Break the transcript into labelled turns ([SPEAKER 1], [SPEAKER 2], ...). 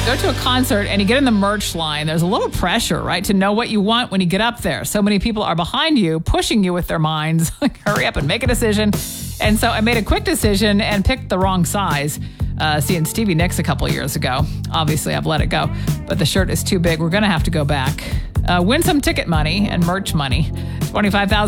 [SPEAKER 1] go to a concert and you get in the merch line, there's a little pressure, right, to know what you want when you get up there. So many people are behind you, pushing you with their minds. Like, hurry up and make a decision. And so I made a quick decision and picked the wrong size. Seeing Stevie Nicks a couple of years ago. Obviously, I've let it go. But the shirt is too big. We're going to have to go back. Win some ticket money and merch money. $25,000